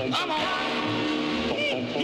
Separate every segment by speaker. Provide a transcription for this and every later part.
Speaker 1: Come on.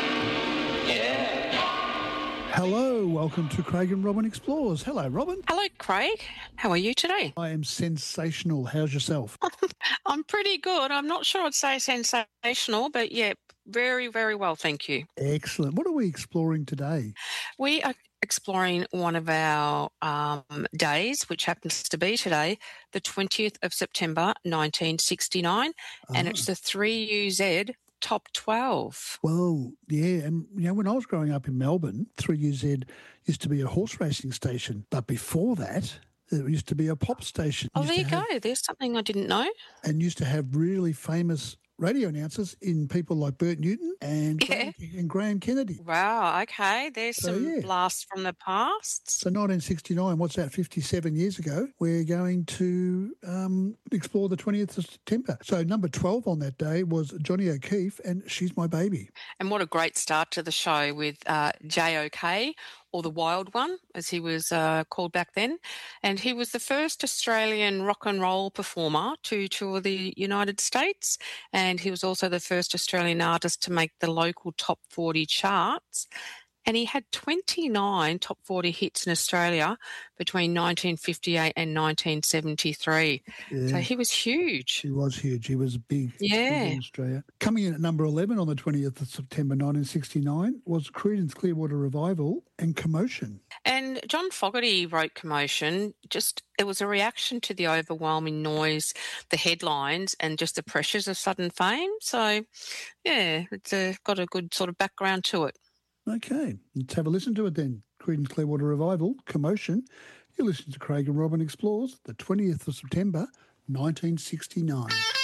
Speaker 1: Yeah.
Speaker 2: Hello, welcome to Craig and Robin Explores. Hello, Robin.
Speaker 3: Hello, Craig. How are you today?
Speaker 2: I am sensational. How's yourself?
Speaker 3: I'm pretty good. I'm not sure I'd say sensational, but yeah, very, very well, thank you.
Speaker 2: Excellent. What are we exploring today?
Speaker 3: We are exploring one of our days, which happens to be today, the 20th of September, 1969, and it's the 3UZ Top 12.
Speaker 2: Well, yeah, and when I was growing up in Melbourne, 3UZ used to be a horse racing station, but before that, it used to be a pop station.
Speaker 3: Oh, there you go. There's something I didn't know.
Speaker 2: And used to have really famous radio announcers in people like Bert Newton and Graham Kennedy.
Speaker 3: Wow, okay. There's some blasts from the past.
Speaker 2: So 1969, what's that, 57 years ago, we're going to explore the 20th of September. So number 12 on that day was Johnny O'Keefe and She's My Baby.
Speaker 3: And what a great start to the show with J.O.K., or the Wild One, as he was called back then. And he was the first Australian rock and roll performer to tour the United States. And he was also the first Australian artist to make the local top 40 charts. And he had 29 top 40 hits in Australia between 1958 and 1973. Yeah. So he was huge.
Speaker 2: He was huge. He was big,
Speaker 3: yeah,
Speaker 2: big in Australia. Coming in at number 11 on the 20th of September 1969 was Creedence Clearwater Revival and Commotion.
Speaker 3: And John Fogerty wrote Commotion. It was a reaction to the overwhelming noise, the headlines, and just the pressures of sudden fame. So, yeah, it's got a good sort of background to it.
Speaker 2: Okay, let's have a listen to it then. Creedence Clearwater Revival, Commotion. You're listening to Craig and Robin Explores, the 20th of September, 1969.